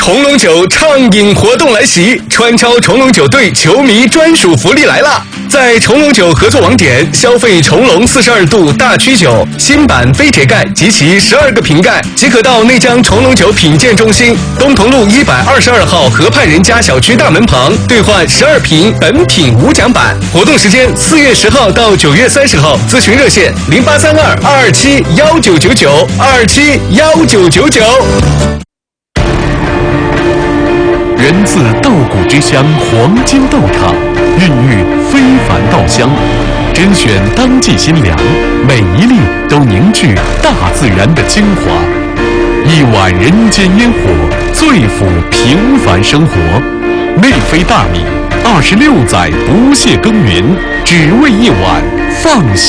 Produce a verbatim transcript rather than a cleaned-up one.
重龙酒畅饮活动来袭，川超重龙酒队球迷专属福利来啦！在重龙酒合作网点消费重龙四十二度大曲酒新版非铁盖及其十二个瓶盖，即可到内江重龙酒品鉴中心东同路一百二十二号河畔人家小区大门旁兑换十二瓶本品无奖版。活动时间四月十号到九月三十号，咨询热线零八三二二二七幺九九九二七幺九九九。 源自稻谷之乡黄金豆厂，孕育非凡稻香，甄选当季新粮，每一粒都凝聚大自然的精华。一碗人间烟火，最抚平凡生活。内飞大米，二十六载不懈耕耘，只为一碗放心。